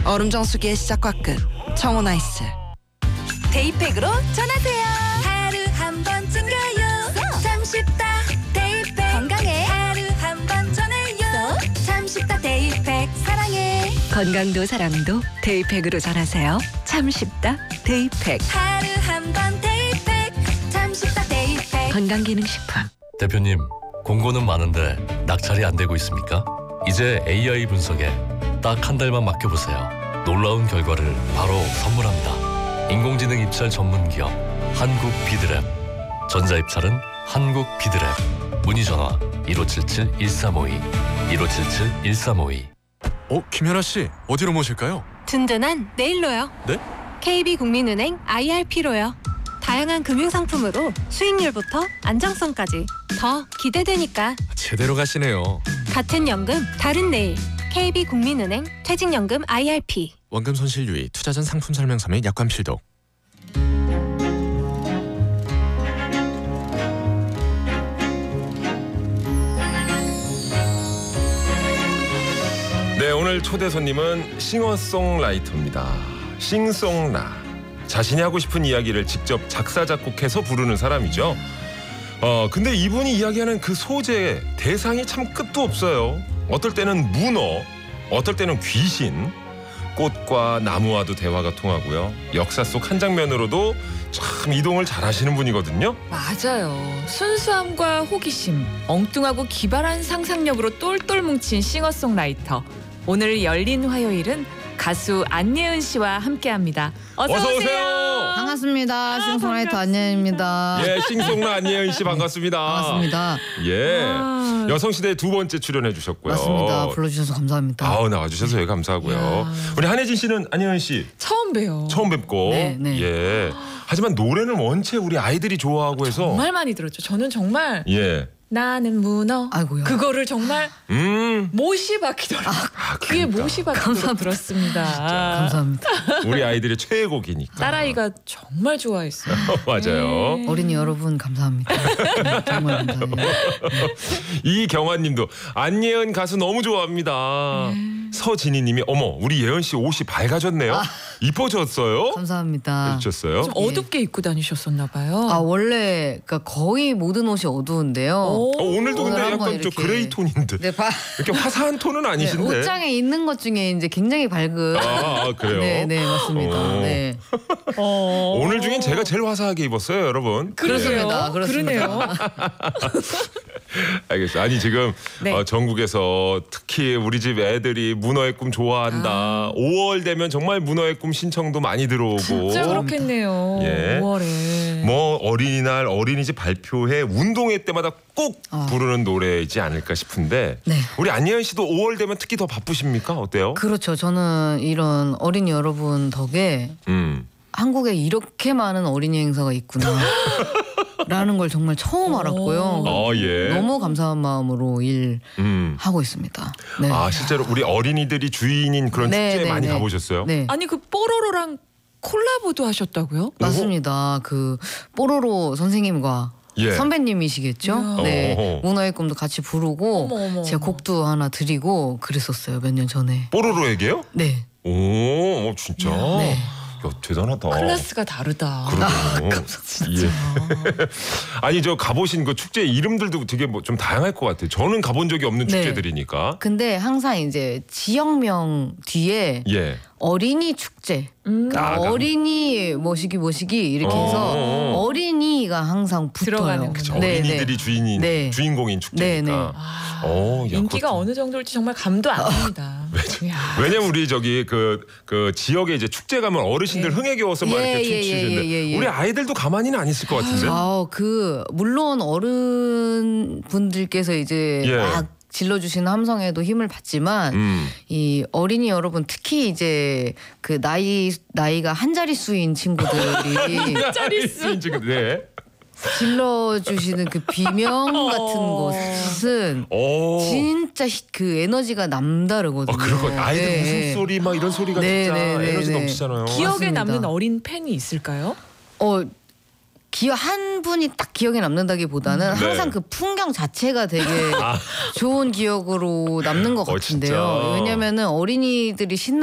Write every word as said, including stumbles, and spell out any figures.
얼음 정수기의 시작과 끝. 청혼 아이스. 데이팩으로 전하세요. 하루 한 번 챙겨요. 참 쉽다 데이팩. 건강에 하루 한 번 전해요. 참 쉽다 데이팩. 사랑해. 건강도 사랑도 데이팩으로 전하세요. 참 쉽다 데이팩. 하루 한 번 데이팩. 참 쉽다 데이팩. 건강기능식품. 대표님, 공고는 많은데 낙찰이 안 되고 있습니까? 이제 에이아이 분석에 딱 한 달만 맡겨보세요. 놀라운 결과를 바로 선물합니다. 인공지능 입찰 전문 기업 한국 비드랩. 전자입찰은 한국 비드랩. 문의 전화 일오칠칠 일삼오이 일오칠칠 일삼오이. 어, 김연아 씨, 어디로 모실까요? 든든한 내일로요. 네? 케이비국민은행 아이알피로요. 다양한 금융상품으로 수익률부터 안정성까지 더 기대되니까. 제대로 가시네요. 같은 연금 다른 내일. 케이비국민은행 퇴직연금 아이알피. 원금 손실 유의, 투자 전 상품 설명서 및 약관 필독. 네, 오늘 초대 손님은 싱어송라이터입니다. 싱송라. 자신이 하고 싶은 이야기를 직접 작사 작곡해서 부르는 사람이죠. 어 근데 이분이 이야기하는 그 소재, 대상이 참 끝도 없어요. 어떨 때는 문어, 어떨 때는 귀신, 꽃과 나무와도 대화가 통하고요. 역사 속 한 장면으로도 참 이동을 잘하시는 분이거든요. 맞아요. 순수함과 호기심, 엉뚱하고 기발한 상상력으로 똘똘 뭉친 싱어송라이터. 오늘 열린 화요일은 가수 안예은 씨와 함께합니다. 어서, 어서 오세요. 오세요. 반갑습니다. 싱송라이터 안예은입니다. 예, 싱송라 안예은 씨 반갑습니다. 반갑습니다. 예, 와. 여성시대 두 번째 출연해 주셨고요. 맞습니다. 불러주셔서 감사합니다. 아우, 나와주셔서 예, 감사하고요. 야. 우리 한혜진 씨는 안예은 씨 처음 봬요. 처음 뵙고 네, 네. 예. 하지만 노래는 원체 우리 아이들이 좋아하고 해서 정말 많이 들었죠. 저는 정말 예. 나는 문어. 아이고야. 그거를 정말 음. 못이 박히더라고요. 아, 귀에 그러니까. 못이 박히도록 들었습니다. 감사합니다. 우리 아이들의 최애곡이니까. 딸아이가 정말 좋아했어요. 맞아요. 네. 어린이 여러분 감사합니다. 네, 정말 감사해요. 이경환님도 안예은 가수 너무 좋아합니다. 서진희님이 어머 우리 예은 씨 옷이 밝아졌네요. 이뻐졌어요? 감사합니다. 해주셨어요. 좀 어둡게 입고 다니셨었나 봐요. 아 원래 그러니까 거의 모든 옷이 어두운데요. 어, 오늘도 근데 오늘 한번 약간 저 이렇게. 그레이 톤인데 네, 바, 이렇게 화사한 톤은 네, 아니신데. 옷장에 있는 것 중에 이제 굉장히 밝은. 아, 아, 그래요? 네, 네 맞습니다. 오. 네. 어. 오늘 중엔 제가 제일 화사하게 입었어요, 여러분. 그렇습니다. 그렇습니다. 그러네요. 알겠어요. 아니 지금 네. 어, 전국에서 특히 우리 집 애들이 문어의 꿈 좋아한다. 아. 오월 되면 정말 문어의 꿈 신청도 많이 들어오고. 진짜 그렇겠네요. 예. 오월에. 뭐 어린이날 어린이집 발표회 운동회 때마다 꼭 어. 부르는 노래이지 않을까 싶은데 네. 우리 안예은 씨도 오월 되면 특히 더 바쁘십니까? 어때요? 그렇죠. 저는 이런 어린이 여러분 덕에 음. 한국에 이렇게 많은 어린이 행사가 있구나. 라는 걸 정말 처음 알았고요. 어, 예. 너무 감사한 마음으로 일하고 음. 있습니다. 네. 아 실제로 우리 어린이들이 주인인 그런 네, 축제에 네, 많이 네. 가보셨어요? 네. 아니 그 뽀로로랑 콜라보도 하셨다고요? 맞습니다. 그 뽀로로 선생님과 예. 선배님이시겠죠? 이야. 네. 어허. 문어의 꿈도 같이 부르고 어머, 어머, 제가 어머. 곡도 하나 드리고 그랬었어요. 몇 년 전에. 뽀로로에게요? 네. 오, 어, 진짜. 네. 야, 대단하다. 클래스가 다르다. 그러게요. 예. 아니 저 가보신 그 축제 이름들도 되게 뭐 좀 다양할 것 같아요. 저는 가본 적이 없는 네. 축제들이니까. 근데 항상 이제 지역명 뒤에 예. 어린이 축제. 음. 그러니까 아, 어린이 뭐시기 뭐시기 이렇게 해서 어. 어린이가 항상 붙어요. 들어가는 그쵸, 네, 어린이들이 주인인 네. 주인공인 축제니까. 네, 네. 아, 어, 야, 인기가 그것도- 어느 정도일지 정말 감도 안 갑니다. 이야. 왜냐면 우리 저기 그, 그 지역에 이제 축제 가면 어르신들 예. 흥에 겨워서 막 예, 이렇게 예, 춤추시는데 예, 예, 예. 우리 아이들도 가만히는 안 있을 것 같은데. 아, 그 물론 어른 분들께서 이제 예. 막 질러주시는 함성에도 힘을 받지만 음. 이 어린이 여러분 특히 이제 그 나이 나이가 한 자릿수인 친구들이 짜리스 지금 네. 질러주시는 그 비명 같은 어. 것은 오. 진짜 히- 그 에너지가 남다르거든요. 아, 그렇고 아이들 네. 무슨 소리 막 이런 소리가 네, 진짜 네, 네, 에너지 네. 넘치잖아요. 기억에 맞습니다. 남는 어린 팬이 있을까요? 어 기억 한 분이 딱 기억에 남는다기보다는 네. 항상 그 풍경 자체가 되게 아. 좋은 기억으로 남는 것 어, 같은데요. 진짜. 왜냐면은 어린이들이 신나